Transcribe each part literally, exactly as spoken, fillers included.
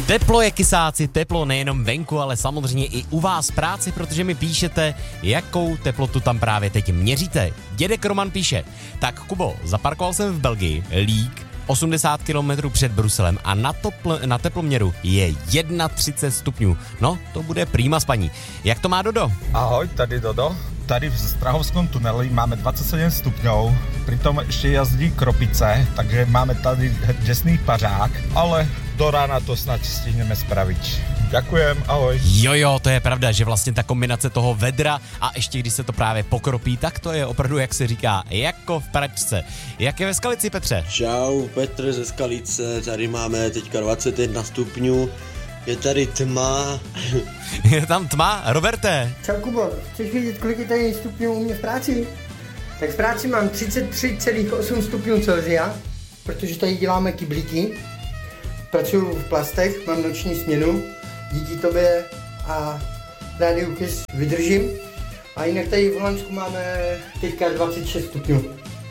Teplo je, kysáci, teplo nejenom venku, ale samozřejmě i u vás v práci, protože mi píšete, jakou teplotu tam právě teď měříte. Dědek Roman píše, tak Kubo, zaparkoval jsem v Belgii, lík, osmdesát kilometrů před Bruselem a na, topl, na teploměru je třicet jedna stupňů. No, to bude prýma spaní. Jak to má Dodo? Ahoj, tady Dodo. Tady v Strahovskom tuneli máme dvacet sedm stupňov, pritom ešte jazdí kropice, takže máme tady děsný pařák, ale do rána to snad stihneme spraviť. Ďakujem, ahoj. Jojo, to je pravda, že vlastně ta kombinace toho vedra a ještě když se to právě pokropí, tak to je opravdu, jak se říká, jako v pračce. Jak je ve Skalici, Petře? Čau, Petr ze Skalice, tady máme teďka dvacet jedna stupňů. Je tady tma. Je tam tma? Roberte. Čau Kubo, chceš vědět, kolik je tady stupňů u mě v práci? Tak v práci mám třicet tři celá osm stupňů Celsia, protože tady děláme kyblíky. Pracuju v plastech, mám noční směnu, díky tobě a Rádiu Kiss vydržím. A jinak tady v Holandsku máme teďka dvacet šest stupňů.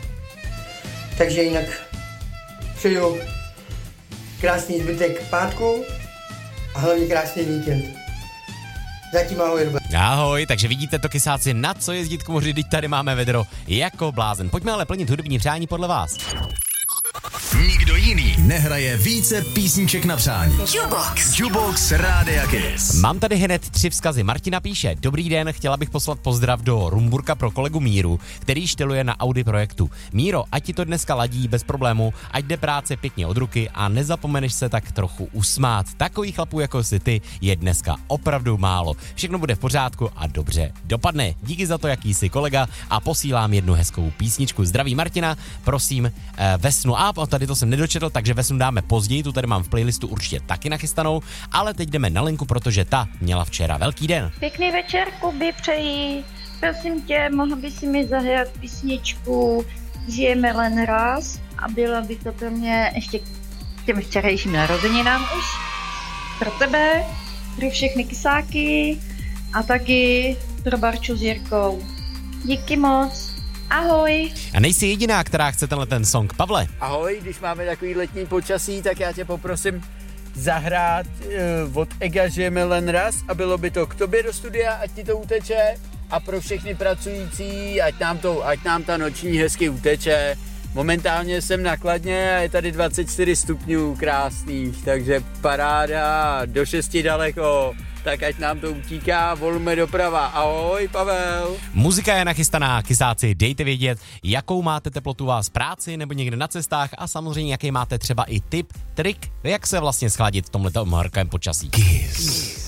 Takže jinak přeju krásný zbytek pátku a hlavně krásný víkend. Zatím ahoj, Robert. Ahoj, takže vidíte to, kysáci, na co jezdit k moři, teď tady máme vedro jako blázen. Pojďme ale plnit hudební přání podle vás. Nikdo jiný nehraje více písniček na přání. Jukebox. Jukebox Rádia Kiss. Mám tady hned tři vzkazy. Martina píše, dobrý den, chtěla bych poslat pozdrav do Rumburka pro kolegu Míru, který šteluje na Audi projektu. Míro, ať ti to dneska ladí bez problému, ať jde práce pěkně od ruky a nezapomeneš se tak trochu usmát. Takových chlapů jako si ty je dneska opravdu málo. Všechno bude v pořádku a dobře dopadne. Díky za to, jaký jsi kolega, a posílám jednu hezkou písničku. Zdraví Martina, prosím, eh, Vesnu. A tady to jsem nedočetl, takže Vesnu dáme později, tu tady mám v playlistu určitě taky nachystanou, ale teď jdeme na Lenku, protože ta měla včera velký den. Pěkný večer, Kuby, přeji. Prosím tě, mohl by si mi zahrát písničku Žijeme len raz a bylo by to pro mě ještě k těm včerejším narozeninám už. Pro tebe, pro všechny kysáky a taky pro Barču s Jirkou. Díky moc. Ahoj. A nejsi jediná, která chce tenhle ten song. Pavle. Ahoj, když máme takový letní počasí, tak já tě poprosím zahrát uh, od Ega Žijeme len raz a bylo by to k tobě do studia, ať ti to uteče, a pro všechny pracující, ať nám, to, ať nám ta noční hezky uteče. Momentálně jsem na Kladně a je tady dvacet čtyři stupňů krásných, takže paráda, do šesti daleko. Tak ať nám to utíká, volme doprava. Ahoj, Pavel. Muzika je nachystaná, kysáci, dejte vědět, jakou máte teplotu vás v práci nebo někde na cestách a samozřejmě jaký máte třeba i tip, trik, jak se vlastně schladit v tomhletom horkém počasí. Kiss.